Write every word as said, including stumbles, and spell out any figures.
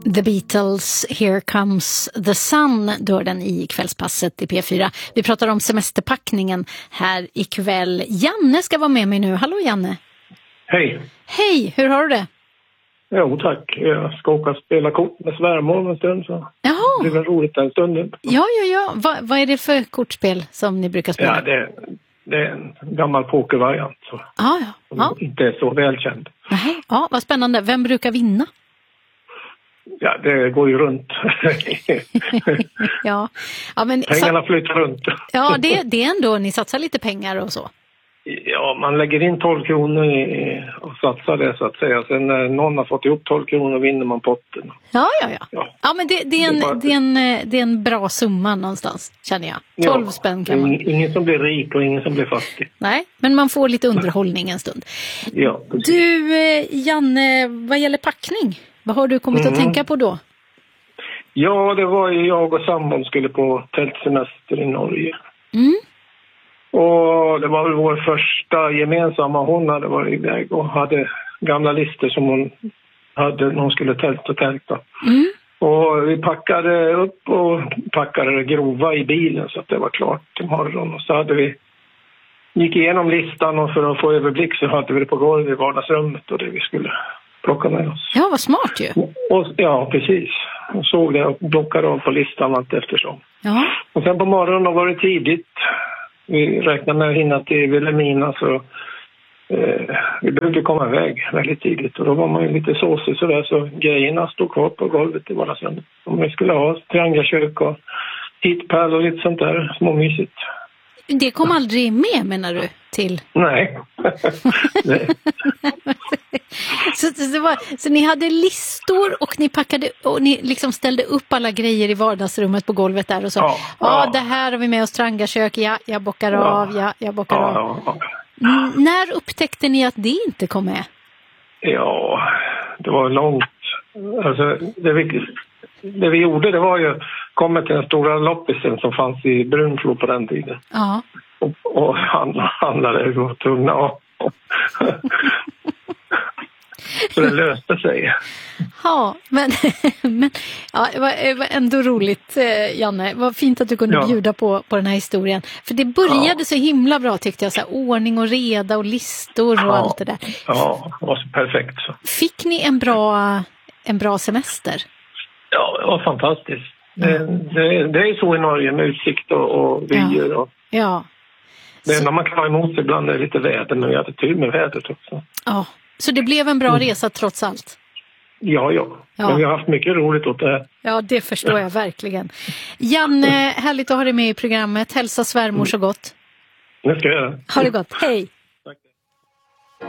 The Beatles, Here Comes the Sun, då den i kvällspasset i P fyra. Vi pratar om semesterpackningen här ikväll. Janne ska vara med mig nu. Hallå Janne. Hej. Hej, hur har du det? Jo tack, jag ska åka och spela kort med svärmor en stund så Jaha. det blir väl roligt den stunden. Ja, ja, ja. Va, vad är det för kortspel som ni brukar spela? Ja, det, det är en gammal pokervariant så Ah, ja, som ja. inte är så välkänd. Nej, ja, vad spännande. Vem brukar vinna? Ja, det går ju runt. ja. Ja, men, Pengarna flyttar runt. ja, det, det är ändå, ni satsar lite pengar och så. Ja, man lägger in tolv kronor i, och satsar det så att säga. Sen när någon har fått ihop tolv kronor vinner man potten. Ja, ja, ja. Ja, ja men det, det, är en, det, är bara... det, är en, det är en bra summa någonstans, känner jag. tolv ja, spänn kan man. Ingen som blir rik och ingen som blir fattig. Nej, men man får lite underhållning en stund. Ja, du, Janne, vad gäller packning, vad har du kommit mm. att tänka på då? Ja, det var ju jag och sambon skulle på tältsemester i Norge. Mm. Och det var väl vår första gemensamma. Hon hade varit iväg och hade gamla listor som hon hade när hon skulle tälta och tälta. Mm. Och vi packade upp och packade det grova i bilen så att det var klart imorgon. Och så hade vi, gick igenom listan och för att få överblick så hade vi det på golvet i vardagsrummet och det vi skulle plocka med oss. Ja, vad smart ju. Och, ja, precis. Och såg det och blockade av på listan allt eftersom. Ja. Och sen på morgonen var det tidigt. Vi räknade med att hinna till Vilhelmina så eh, vi behövde komma iväg väldigt tidigt. Och då var man ju lite såsig sådär så grejerna stod kvar på golvet i vardagsrummet. Om vi skulle ha triangelkök och hitpärl och lite sånt där småmysigt. Det kom aldrig med, menar du, till? Nej. Nej. så, så, det var, så ni hade listor och ni packade och ni liksom ställde upp alla grejer i vardagsrummet på golvet där och så. Ja, ja. ja det här har vi med oss triangelkök. Ja, jag bockar ja. av. Ja, jag bockar ja, av. Ja, ja. N- när upptäckte ni att det inte kom med? Ja, det var långt. Alltså, det vi, det vi gjorde det var ju komma till den stora loppisen som fanns i Brunflo på den tiden. Ja. Och, och handlade och tunga och så det löste sig. Ja, men, men ja, det, var, det var ändå roligt, Janne. Vad fint att du kunde ja. bjuda på, på den här historien. För det började ja. så himla bra tyckte jag. Så här, ordning och reda och listor och ja. allt det där. Ja, det var så perfekt. Så. Fick ni en bra, en bra semester? Ja, det var fantastiskt. Det, det, det är så i Norge med utsikt och, och vyer. Ja. Och, ja. det enda man kan ha emot sig ibland är lite väder, men vi hade tur med vädret också. Ja, så det blev en bra mm. resa trots allt? Ja, ja, ja. Men vi har haft mycket roligt åt det här. Ja, det förstår jag verkligen. Janne, härligt att ha dig med i programmet. Hälsa svärmor så gott. Det ska jag göra. Ha det gott, hej!